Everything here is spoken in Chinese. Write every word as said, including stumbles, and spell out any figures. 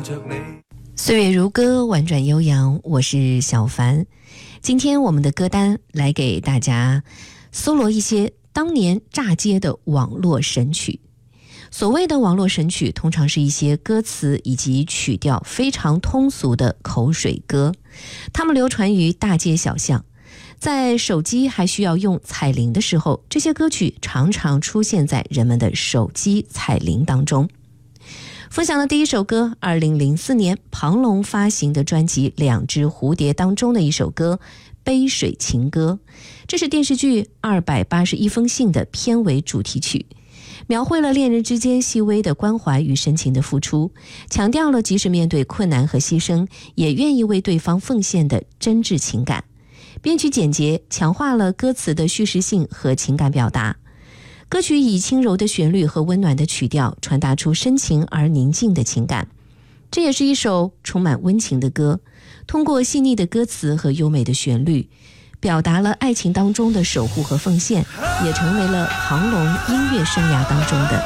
岁月如歌，婉转悠扬，我是小凡。今天我们的歌单来给大家搜罗一些当年炸街的网络神曲。所谓的网络神曲，通常是一些歌词以及曲调非常通俗的口水歌，它们流传于大街小巷。在手机还需要用彩铃的时候，这些歌曲常常出现在人们的手机彩铃当中。分享的第一首歌，二零零四年庞龙发行的专辑《两只蝴蝶》当中的一首歌《杯水情歌》，这是电视剧《二百八十一封信》的片尾主题曲，描绘了恋人之间细微的关怀与深情的付出，强调了即使面对困难和牺牲，也愿意为对方奉献的真挚情感。编曲简洁，强化了歌词的叙事性和情感表达。歌曲以轻柔的旋律和温暖的曲调传达出深情而宁静的情感，这也是一首充满温情的歌，通过细腻的歌词和优美的旋律，表达了爱情当中的守护和奉献，也成为了庞龙音乐生涯当中的